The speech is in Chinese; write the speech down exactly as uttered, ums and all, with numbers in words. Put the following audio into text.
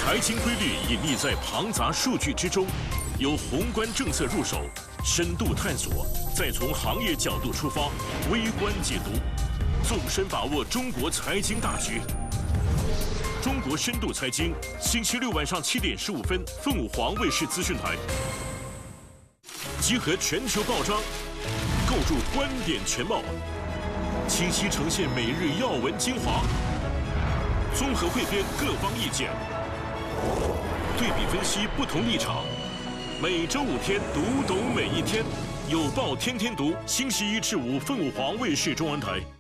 财经规律隐匿在庞杂数据之中，由宏观政策入手，深度探索，再从行业角度出发，微观解读，纵深把握中国财经大局。中国深度财经，星期六晚上七点十五分，凤凰卫视资讯台。集合全球报章，构筑观点全貌，清晰呈现每日要闻精华，综合汇编各方意见，对比分析不同立场。每周五天，读懂每一天。有报天天读，星期一至五，凤凰卫视中文台。